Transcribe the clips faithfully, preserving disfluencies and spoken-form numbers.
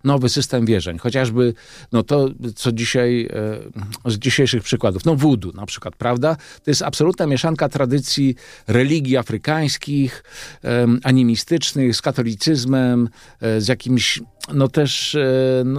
nowy system wierzeń. Chociażby no to, co dzisiaj, z dzisiejszych przykładów, no voodoo na przykład, prawda? To jest absolutna mieszanka tradycji religii afrykańskich, animistycznych, z katolicyzmem, z jakimś no też no,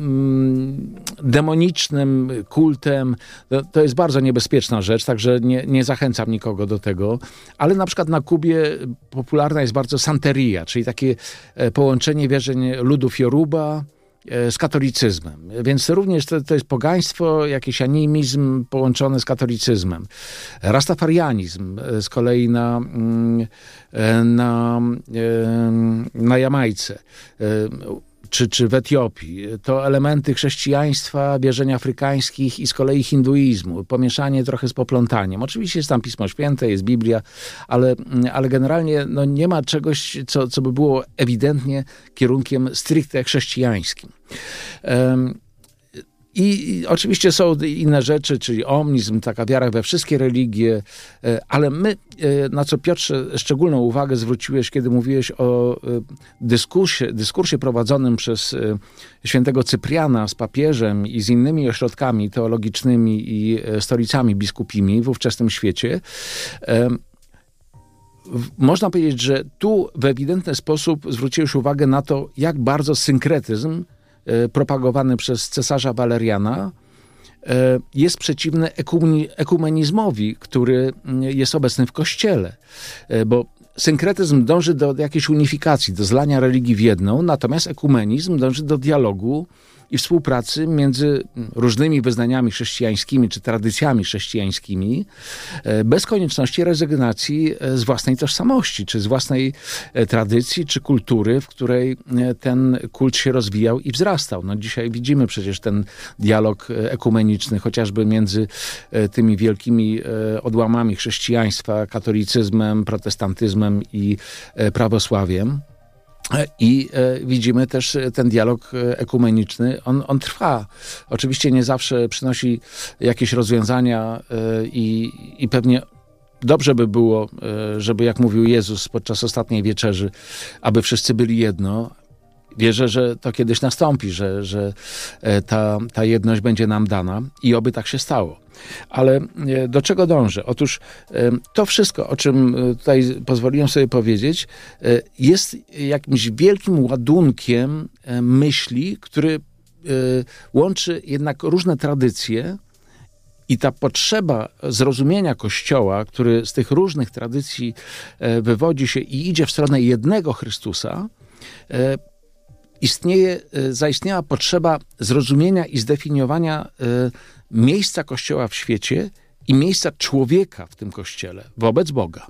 demonicznym kultem. To jest bardzo niebezpieczna rzecz, także nie, nie zachęcam nikogo do tego. Ale na przykład na Kubie popularna jest bardzo santeria, czyli takie połączenie wierzeń ludów Yoruba z katolicyzmem. Więc również to, to jest pogaństwo, jakiś animizm połączony z katolicyzmem. Rastafarianizm z kolei na, na, na Jamajce czy, czy w Etiopii. To elementy chrześcijaństwa, wierzeń afrykańskich i z kolei hinduizmu. Pomieszanie trochę z poplątaniem. Oczywiście jest tam Pismo Święte, jest Biblia, ale, ale generalnie no, nie ma czegoś, co, co by było ewidentnie kierunkiem stricte chrześcijańskim. Um, I, I oczywiście są inne rzeczy, czyli omnizm, taka wiara we wszystkie religie, ale my, na co Piotrze szczególną uwagę zwróciłeś, kiedy mówiłeś o dyskursie, dyskursie prowadzonym przez świętego Cypriana z papieżem i z innymi ośrodkami teologicznymi i stolicami biskupimi w ówczesnym świecie, można powiedzieć, że tu w ewidentny sposób zwróciłeś uwagę na to, jak bardzo synkretyzm propagowany przez cesarza Waleriana jest przeciwny ekumenizmowi, który jest obecny w Kościele. Bo synkretyzm dąży do jakiejś unifikacji, do zlania religii w jedną, natomiast ekumenizm dąży do dialogu i współpracy między różnymi wyznaniami chrześcijańskimi czy tradycjami chrześcijańskimi, bez konieczności rezygnacji z własnej tożsamości, czy z własnej tradycji, czy kultury, w której ten kult się rozwijał i wzrastał. No dzisiaj widzimy przecież ten dialog ekumeniczny, chociażby między tymi wielkimi odłamami chrześcijaństwa, katolicyzmem, protestantyzmem i prawosławiem. I e, widzimy też ten dialog ekumeniczny, on, on trwa. Oczywiście nie zawsze przynosi jakieś rozwiązania e, i, i pewnie dobrze by było, e, żeby jak mówił Jezus podczas ostatniej wieczerzy, aby wszyscy byli jedno. Wierzę, że to kiedyś nastąpi, że, że ta, ta jedność będzie nam dana i oby tak się stało. Ale do czego dążę? Otóż to wszystko, o czym tutaj pozwoliłem sobie powiedzieć, jest jakimś wielkim ładunkiem myśli, który łączy jednak różne tradycje i ta potrzeba zrozumienia Kościoła, który z tych różnych tradycji wywodzi się i idzie w stronę jednego Chrystusa, istnieje, zaistniała potrzeba zrozumienia i zdefiniowania miejsca Kościoła w świecie i miejsca człowieka w tym Kościele wobec Boga.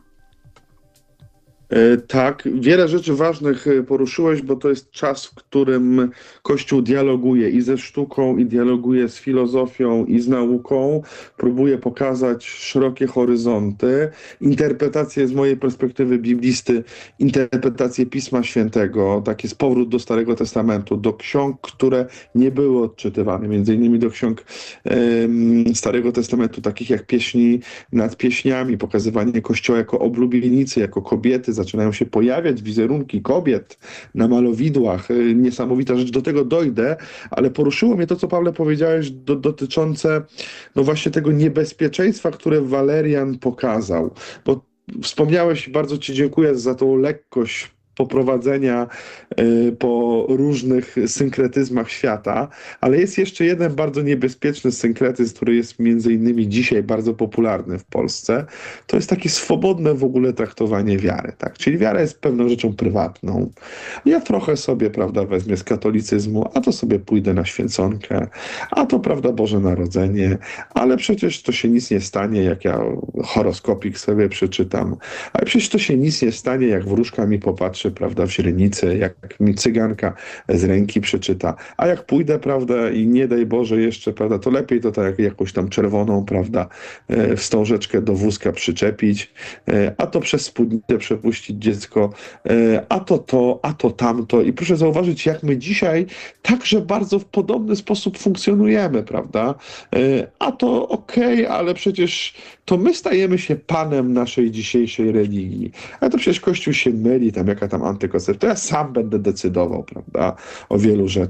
Tak, wiele rzeczy ważnych poruszyłeś, bo to jest czas, w którym Kościół dialoguje i ze sztuką, i dialoguje z filozofią, i z nauką. Próbuje pokazać szerokie horyzonty. Interpretacje z mojej perspektywy biblisty, interpretacje Pisma Świętego, tak jest powrót do Starego Testamentu, do ksiąg, które nie były odczytywane, między innymi do ksiąg um, Starego Testamentu, takich jak Pieśni nad pieśniami, pokazywanie Kościoła jako oblubienicy, jako kobiety, zaczynają się pojawiać wizerunki kobiet na malowidłach. Niesamowita rzecz, do tego dojdę, ale poruszyło mnie to, co Pawle powiedziałeś, do, dotyczące no właśnie tego niebezpieczeństwa, które Walerian pokazał. Bo wspomniałeś, bardzo Ci dziękuję za tą lekkość poprowadzenia y, po różnych synkretyzmach świata, ale jest jeszcze jeden bardzo niebezpieczny synkretyzm, który jest między innymi dzisiaj bardzo popularny w Polsce. To jest takie swobodne w ogóle traktowanie wiary, tak? Czyli wiara jest pewną rzeczą prywatną. Ja trochę sobie, prawda, wezmę z katolicyzmu, a to sobie pójdę na święconkę, a to, prawda, Boże Narodzenie, ale przecież to się nic nie stanie, jak ja horoskopik sobie przeczytam, ale przecież to się nic nie stanie, jak wróżka mi popatrzy, prawda, w źrenicy, jak mi cyganka z ręki przeczyta. A jak pójdę, prawda, i nie daj Boże jeszcze, prawda, to lepiej to tak jakąś tam czerwoną, prawda, wstążeczkę do wózka przyczepić, a to przez spódnicę przepuścić dziecko, a to to, a to tamto. I proszę zauważyć, jak my dzisiaj także bardzo w podobny sposób funkcjonujemy, prawda? A to okej, okay, ale przecież to my stajemy się panem naszej dzisiejszej religii. A to przecież Kościół się myli, tam jaka tam antykoncepcja. To ja sam będę decydował, prawda, o wielu rzeczach.